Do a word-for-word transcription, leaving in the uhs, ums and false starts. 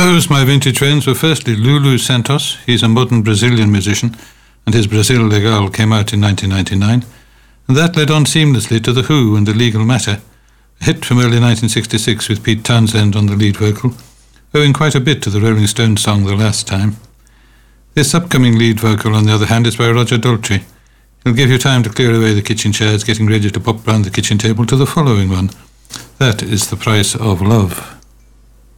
Those, my vintage friends, were firstly Lulu Santos. He's a modern Brazilian musician, and his Brasil Legal came out in nineteen ninety-nine. And that led on seamlessly to The Who and Illegal Matter, a hit from early nineteen sixty-six with Pete Townsend on the lead vocal, owing quite a bit to the Rolling Stones song The Last Time. This upcoming lead vocal, on the other hand, is by Roger Daltrey. He'll give you time to clear away the kitchen chairs, getting ready to pop round the kitchen table to the following one. That is The Price of Love.